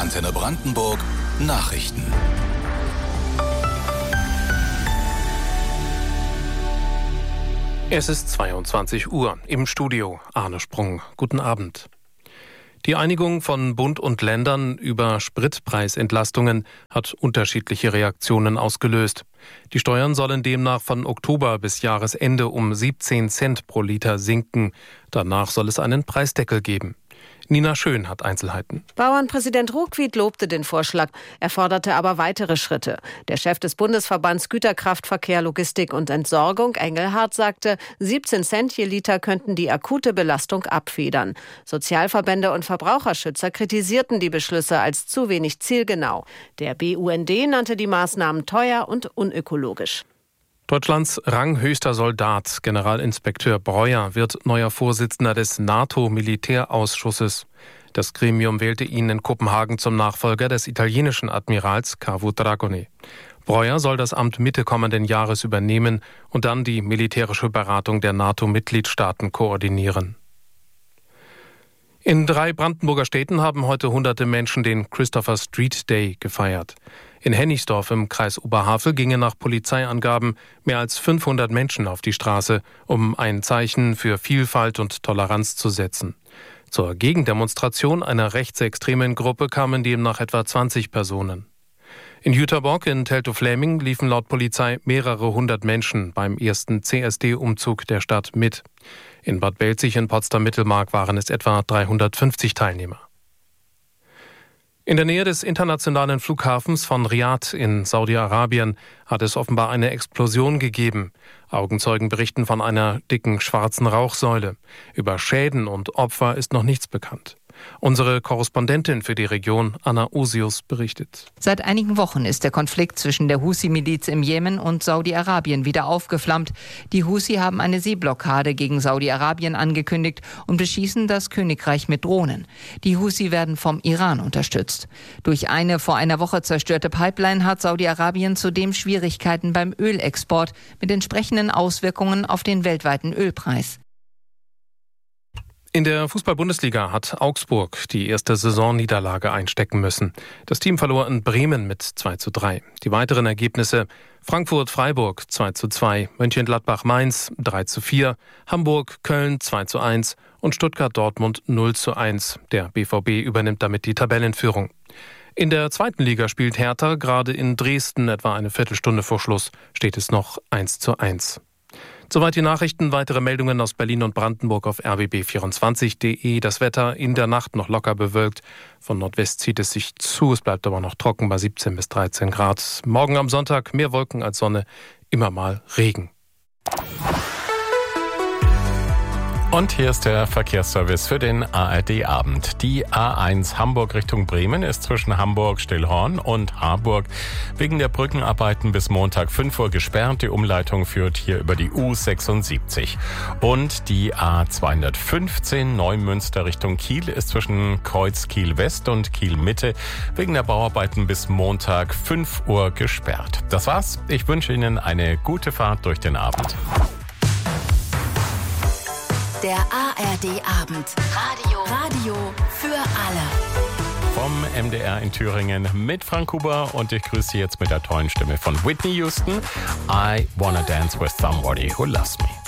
Antenne Brandenburg Nachrichten. Es ist 22 Uhr. Im Studio Arne Sprung. Guten Abend. Die Einigung von Bund und Ländern über Spritpreisentlastungen hat unterschiedliche Reaktionen ausgelöst. Die Steuern sollen demnach von Oktober bis Jahresende um 17 Cent pro Liter sinken. Danach soll es einen Preisdeckel geben. Nina Schön hat Einzelheiten. Bauernpräsident Ruckwied lobte den Vorschlag. Er forderte aber weitere Schritte. Der Chef des Bundesverbands Güterkraftverkehr, Logistik und Entsorgung, Engelhardt, sagte, 17 Cent je Liter könnten die akute Belastung abfedern. Sozialverbände und Verbraucherschützer kritisierten die Beschlüsse als zu wenig zielgenau. Der BUND nannte die Maßnahmen teuer und unökologisch. Deutschlands ranghöchster Soldat, Generalinspekteur Breuer, wird neuer Vorsitzender des NATO-Militärausschusses. Das Gremium wählte ihn in Kopenhagen zum Nachfolger des italienischen Admirals Cavu Dragone. Breuer soll das Amt Mitte kommenden Jahres übernehmen und dann die militärische Beratung der NATO-Mitgliedstaaten koordinieren. In 3 Brandenburger Städten haben heute hunderte Menschen den Christopher Street Day gefeiert. In Hennigsdorf im Kreis Oberhavel gingen nach Polizeiangaben mehr als 500 Menschen auf die Straße, um ein Zeichen für Vielfalt und Toleranz zu setzen. Zur Gegendemonstration einer rechtsextremen Gruppe kamen demnach etwa 20 Personen. In Jüterbock in Teltow-Fläming liefen laut Polizei mehrere hundert Menschen beim ersten CSD-Umzug der Stadt mit. In Bad Belzig in Potsdam-Mittelmark waren es etwa 350 Teilnehmer. In der Nähe des internationalen Flughafens von Riad in Saudi-Arabien hat es offenbar eine Explosion gegeben. Augenzeugen berichten von einer dicken schwarzen Rauchsäule. Über Schäden und Opfer ist noch nichts bekannt. Unsere Korrespondentin für die Region, Anna Osius, berichtet. Seit einigen Wochen ist der Konflikt zwischen der Husi-Miliz im Jemen und Saudi-Arabien wieder aufgeflammt. Die Husi haben eine Seeblockade gegen Saudi-Arabien angekündigt und beschießen das Königreich mit Drohnen. Die Husi werden vom Iran unterstützt. Durch eine vor einer Woche zerstörte Pipeline hat Saudi-Arabien zudem Schwierigkeiten beim Ölexport mit entsprechenden Auswirkungen auf den weltweiten Ölpreis. In der Fußball-Bundesliga hat Augsburg die erste Saisonniederlage einstecken müssen. Das Team verlor in Bremen mit 2:3. Die weiteren Ergebnisse: Frankfurt-Freiburg 2:2, Mönchengladbach-Mainz 3:4, Hamburg-Köln 2:1 und Stuttgart-Dortmund 0:1. Der BVB übernimmt damit die Tabellenführung. In der zweiten Liga spielt Hertha gerade in Dresden. Etwa eine Viertelstunde vor Schluss steht es noch 1:1. Soweit die Nachrichten. Weitere Meldungen aus Berlin und Brandenburg auf rbb24.de. Das Wetter in der Nacht noch locker bewölkt. Von Nordwest zieht es sich zu. Es bleibt aber noch trocken bei 17 bis 13 Grad. Morgen am Sonntag mehr Wolken als Sonne, immer mal Regen. Und hier ist der Verkehrsservice für den ARD-Abend. Die A1 Hamburg Richtung Bremen ist zwischen Hamburg-Stillhorn und Harburg wegen der Brückenarbeiten bis Montag 5 Uhr gesperrt. Die Umleitung führt hier über die U76. Und die A215 Neumünster Richtung Kiel ist zwischen Kreuz Kiel West und Kiel Mitte wegen der Bauarbeiten bis Montag 5 Uhr gesperrt. Das war's. Ich wünsche Ihnen eine gute Fahrt durch den Abend. Der ARD-Abend. Radio für alle. Vom MDR in Thüringen mit Frank Huber und ich grüße Sie jetzt mit der tollen Stimme von Whitney Houston. I wanna dance with somebody who loves me.